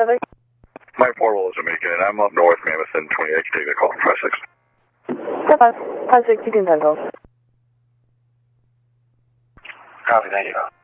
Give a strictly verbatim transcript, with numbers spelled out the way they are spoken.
Heather? My portable isn't making it. I'm up north, Mammoth, twenty-eight. Can you take a call from five six? Yeah, five, five six, you can send calls. Copy, thank you.